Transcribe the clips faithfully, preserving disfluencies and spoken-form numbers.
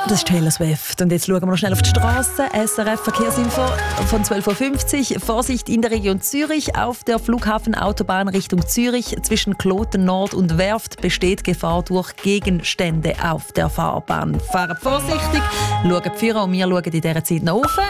Das ist Taylor Swift. Und jetzt schauen wir noch schnell auf die Straße. S R F Verkehrsinfo von zwölf Uhr fünfzig. Vorsicht in der Region Zürich. Auf der Flughafenautobahn Richtung Zürich zwischen Kloten Nord und Werft besteht Gefahr durch Gegenstände auf der Fahrbahn. Fahrt vorsichtig, schaut die Führer und wir schauen in dieser Zeit noch rauf.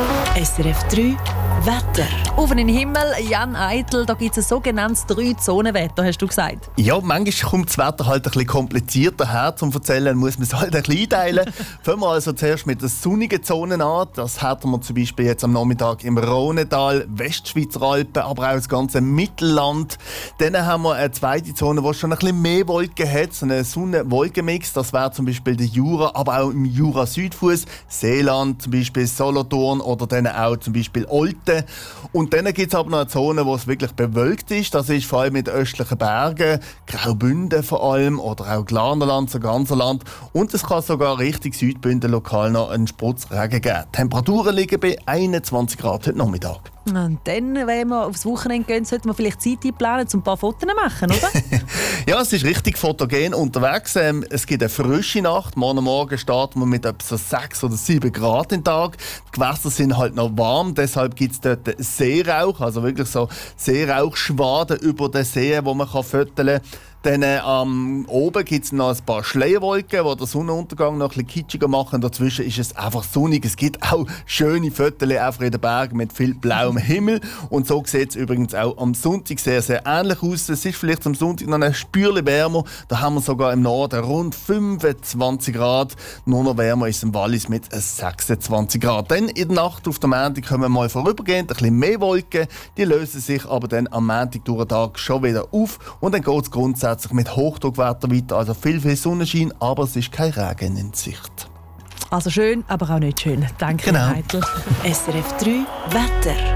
S R F drei Wetter. Oben in den Himmel, Jan Eitel, da gibt es ein sogenanntes Drei-Zonen-Wetter, hast du gesagt? Ja, manchmal kommt das Wetter halt ein bisschen komplizierter her. Zum Erzählen muss man es halt ein bisschen einteilen. Fangen wir also zuerst mit den sonnigen Zonen an. Das hätten wir zum Beispiel jetzt am Nachmittag im Rhonetal, Westschweizer Alpen, aber auch das ganze Mittelland. Dann haben wir eine zweite Zone, wo schon ein bisschen mehr Wolken hat, so einen Sonne-Wolken-Mix. Das wäre zum Beispiel der Jura, aber auch im Jura-Südfuss, Seeland, zum Beispiel Solothurn oder dann auch zum Beispiel Olten. Und dann gibt es aber noch eine Zone, wo es wirklich bewölkt ist. Das ist vor allem mit den östlichen Bergen, Graubünden vor allem oder auch Glarnerland, so ganzer Land. Und es kann sogar Richtung Südbünden lokal noch einen Sputzregen geben. Die Temperaturen liegen bei einundzwanzig Grad heute Nachmittag. Und dann, wenn wir aufs Wochenende gehen, sollten wir vielleicht Zeit einplanen, um ein paar Fotos zu machen, oder? Ja, es ist richtig fotogen unterwegs. Ähm, es gibt eine frische Nacht. Morgen Morgen starten wir mit etwa so sechs oder sieben Grad am Tag. Die Gewässer sind halt noch warm, deshalb gibt es dort Seerauch, also wirklich so Seerauchschwaden über den See, wo man fotografieren kann. Dann ähm, oben gibt es noch ein paar Schleierwolken, die den Sonnenuntergang noch ein bisschen kitschiger machen. Dazwischen ist es einfach sonnig. Es gibt auch schöne Fotos auf den Bergen mit viel blauem Himmel. Und so sieht es übrigens auch am Sonntag sehr, sehr ähnlich aus. Es ist vielleicht am Sonntag noch ein Spürchen wärmer. Da haben wir sogar im Norden rund fünfundzwanzig Grad. Nur noch wärmer ist es im Wallis mit sechsundzwanzig Grad. Dann in der Nacht auf der Montag kommen wir mal vorübergehend ein bisschen mehr Wolken. Die lösen sich aber dann am Montag durch den Tag schon wieder auf. Und dann geht es grundsätzlich mit Hochdruckwetter weiter, also viel, viel Sonnenschein, aber es ist kein Regen in Sicht. Also schön, aber auch nicht schön. Danke, genau. Eitel. S R F drei Wetter.